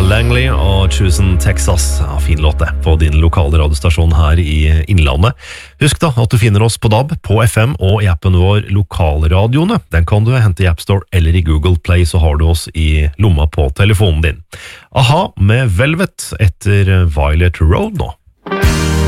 Langley og Chosen Texas. Ja, fin låt det, på din lokale radiostasjon her i Innlandet. Husk da at du finner oss på DAB, på FM og i appen vår Lokalradioene. Den kan du hente i App Store eller i Google Play, så har du oss i lomma på telefonen din. Aha med Velvet etter Violet Road nå.